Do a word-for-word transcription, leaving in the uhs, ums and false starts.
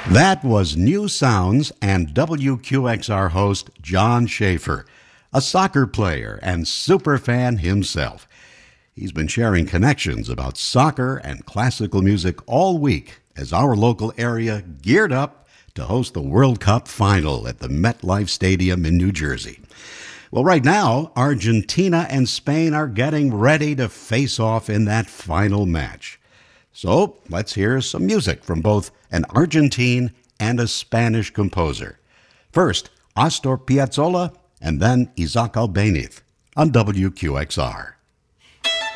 That was New Sounds and W Q X R host John Schaefer, a soccer player and superfan himself. He's been sharing connections about soccer and classical music all week as our local area geared up to host the World Cup final at the MetLife Stadium in New Jersey. Well, right now, Argentina and Spain are getting ready to face off in that final match. So let's hear some music from both an Argentine and a Spanish composer. First, Astor Piazzolla, and then Isaac Albéniz on W Q X R.